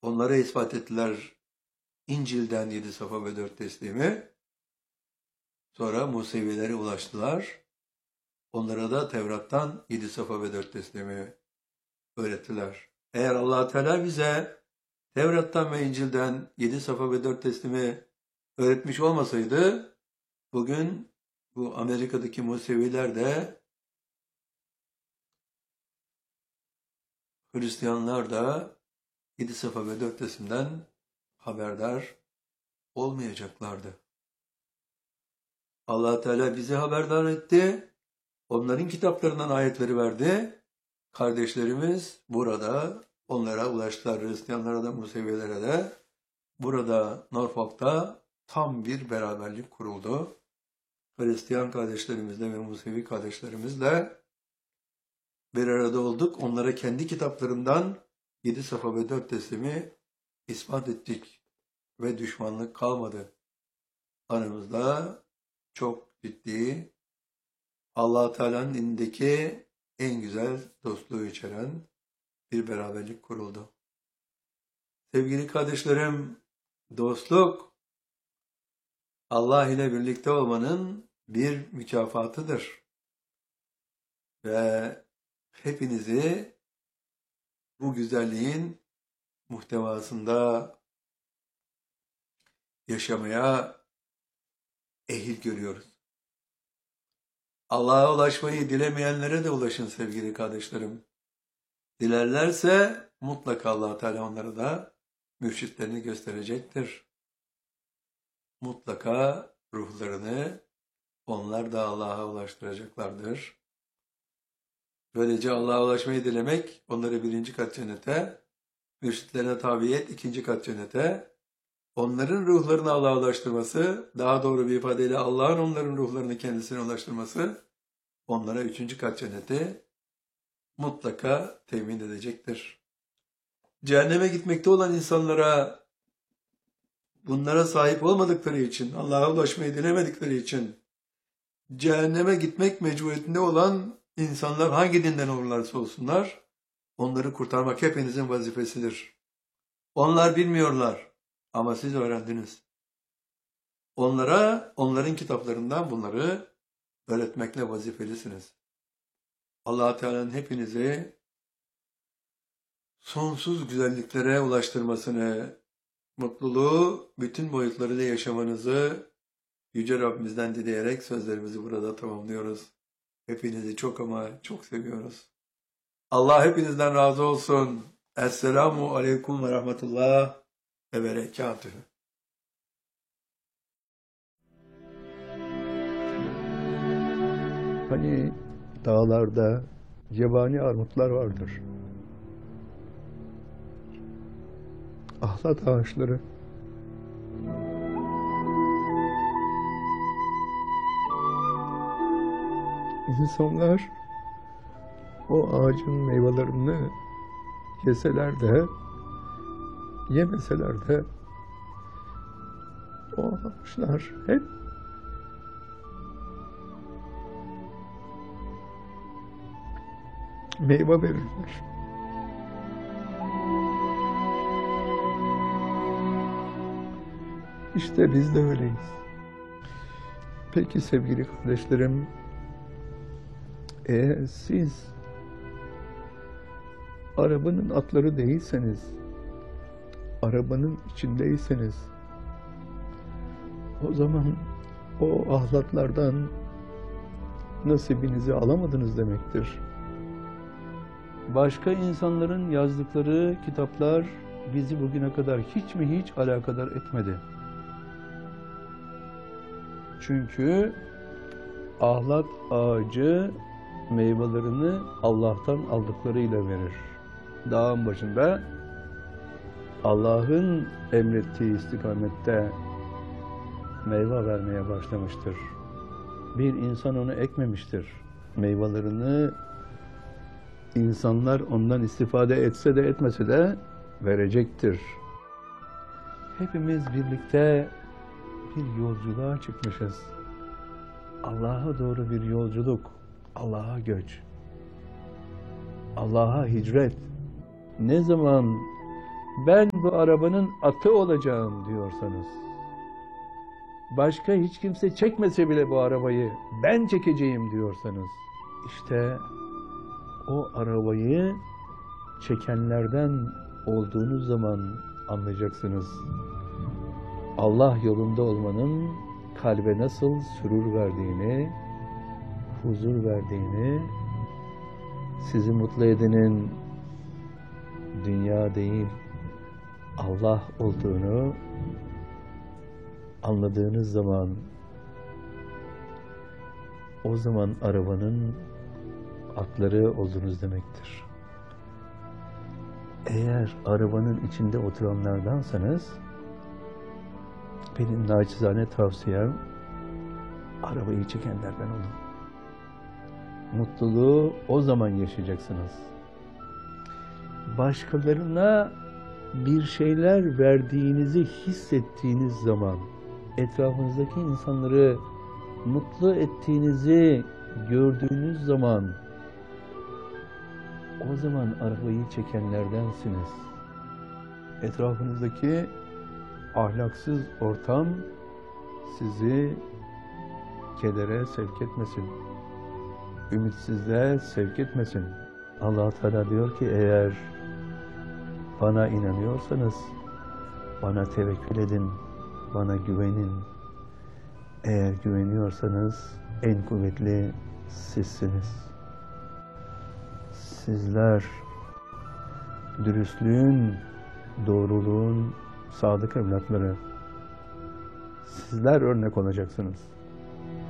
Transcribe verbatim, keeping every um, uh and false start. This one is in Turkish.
Onlara ispat ettiler İncil'den yedi safa ve dört teslimi. Sonra Musevilere ulaştılar. Onlara da Tevrat'tan yedi safa ve dört teslimi öğrettiler. Eğer Allah Teala bize Tevrat'tan ve İncil'den yedi safa ve dört teslimi öğretmiş olmasaydı, bugün bu Amerika'daki Museviler de Hristiyanlar da yedi safa ve dört teslimden haberdar olmayacaklardı. Allah Teala bizi haberdar etti. Onların kitaplarından ayetleri verdi. Kardeşlerimiz burada onlara ulaştılar. Hristiyanlara da Musevilere de. Burada Norfolk'ta tam bir beraberlik kuruldu. Hristiyan kardeşlerimizle ve Musevi kardeşlerimizle bir arada olduk. Onlara kendi kitaplarından yedi safa ve dört teslimi ispat ettik. Ve düşmanlık kalmadı. Aramızda çok ciddi, Allah Teala'nın indindeki en güzel dostluğu içeren bir beraberlik kuruldu. Sevgili kardeşlerim, dostluk Allah ile birlikte olmanın bir mükafatıdır. Ve hepinizi bu güzelliğin muhtevasında yaşamaya ehil görüyoruz. Allah'a ulaşmayı dilemeyenlere de ulaşın sevgili kardeşlerim. Dilerlerse mutlaka Allah Teala onlara da mürşitlerini gösterecektir. Mutlaka ruhlarını onlar da Allah'a ulaştıracaklardır. Böylece Allah'a ulaşmayı dilemek onları birinci kat cennete, mürşitlerine tabiyet ikinci kat cennete, onların ruhlarını Allah'a ulaştırması, daha doğru bir ifadeyle Allah'ın onların ruhlarını kendisine ulaştırması, onlara üçüncü kat cenneti mutlaka temin edecektir. Cehenneme gitmekte olan insanlara bunlara sahip olmadıkları için, Allah'a ulaşmayı dilemedikleri için cehenneme gitmek mecburiyetinde olan insanlar hangi dinden olurlarsa olsunlar, onları kurtarmak hepinizin vazifesidir. Onlar bilmiyorlar ama siz öğrendiniz. Onlara, onların kitaplarından bunları öğretmekle vazifelisiniz. Allah Teala'nın hepinizi sonsuz güzelliklere ulaştırmasını, mutluluğu bütün boyutlarıyla yaşamanızı Yüce Rabbimizden dileyerek sözlerimizi burada tamamlıyoruz. Hepinizi çok ama çok seviyoruz. Allah hepinizden razı olsun. Esselamu aleyküm ve rahmetullah ve berekatühü. Hani dağlarda yabani armutlar vardır. Ahlat ağaçları. İnsanlar o ağacın meyvelerini yeseler de, yemeseler de o ağaçlar hep meyve verirler. İşte biz de öyleyiz. Peki sevgili kardeşlerim, eğer siz arabanın atları değilseniz, arabanın içindeyseniz, o zaman o ahlatlardan nasibinizi alamadınız demektir. Başka insanların yazdıkları kitaplar bizi bugüne kadar hiç mi hiç alakadar etmedi. Çünkü ahlat ağacı meyvelerini Allah'tan aldıklarıyla verir. Dağın başında Allah'ın emrettiği istikamette meyve vermeye başlamıştır. Bir insan onu ekmemiştir. Meyvelerini insanlar ondan istifade etse de etmese de verecektir. Hepimiz birlikte bir yolculuğa çıkmışız. Allah'a doğru bir yolculuk, Allah'a göç, Allah'a hicret. Ne zaman ben bu arabanın atı olacağım diyorsanız, başka hiç kimse çekmese bile bu arabayı ben çekeceğim diyorsanız, işte o arabayı çekenlerden olduğunuz zaman anlayacaksınız. Allah yolunda olmanın kalbe nasıl sürur verdiğini, huzur verdiğini, sizi mutlu edenin dünya değil, Allah olduğunu anladığınız zaman, o zaman arabanın atları oldunuz demektir. Eğer arabanın içinde oturanlardansanız, benim naçizane tavsiyem, arabayı çekenlerden olun. Mutluluğu o zaman yaşayacaksınız. Başkalarına bir şeyler verdiğinizi hissettiğiniz zaman, etrafınızdaki insanları mutlu ettiğinizi gördüğünüz zaman, o zaman arabayı çekenlerdensiniz. Etrafınızdaki ahlaksız ortam sizi kedere sevk etmesin, ümitsizliğe sevk etmesin. Allah Teala diyor ki, eğer bana inanıyorsanız bana tevekkül edin, bana güvenin. Eğer güveniyorsanız en kuvvetli sizsiniz. Sizler dürüstlüğün, doğruluğun sadık evlatları. Sizler örnek olacaksınız.